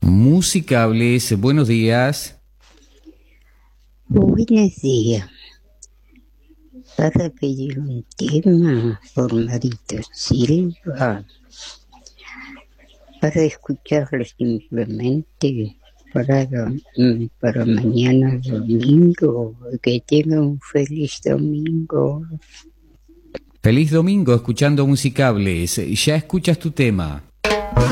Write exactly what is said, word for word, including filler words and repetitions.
Musicables, buenos días. Buenos días. Para pedir un tema por Marita Silva, para escucharlo simplemente para, para mañana domingo. Que tenga un feliz domingo. Feliz domingo escuchando Musicables. Ya escuchas tu tema.